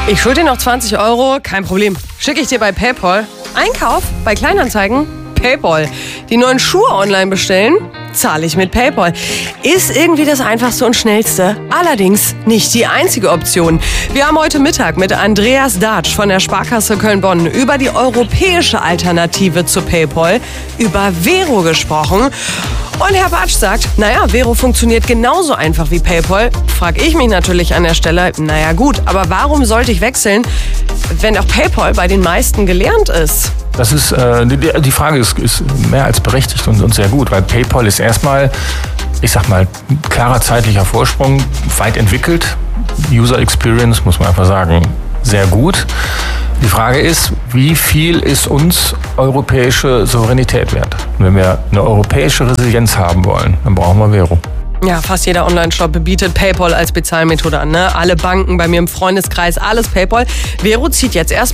Ich schulde dir noch 20 Euro, kein Problem. Schicke ich dir bei PayPal. Einkauf bei Kleinanzeigen, PayPal. Die neuen Schuhe online bestellen, zahle ich mit PayPal. Ist irgendwie das Einfachste und Schnellste. Allerdings nicht die einzige Option. Wir haben heute Mittag mit Andreas Datsch von der Sparkasse Köln-Bonn über die europäische Alternative zu PayPal, über Vero gesprochen. Und Herr Batsch sagt, Vero funktioniert genauso einfach wie PayPal. Frag ich mich natürlich an der Stelle, gut, aber warum sollte ich wechseln, wenn auch PayPal bei den meisten gelernt ist? Das ist, die Frage ist mehr als berechtigt und sehr gut, weil PayPal ist erstmal, klarer zeitlicher Vorsprung, weit entwickelt. User Experience, muss man einfach sagen, sehr gut. Die Frage ist, wie viel ist uns europäische Souveränität wert? Und wenn wir eine europäische Resilienz haben wollen, dann brauchen wir Vero. Ja, fast jeder Online-Shop bietet PayPal als Bezahlmethode an. Ne? Alle Banken bei mir im Freundeskreis, alles PayPal. Vero zieht jetzt erst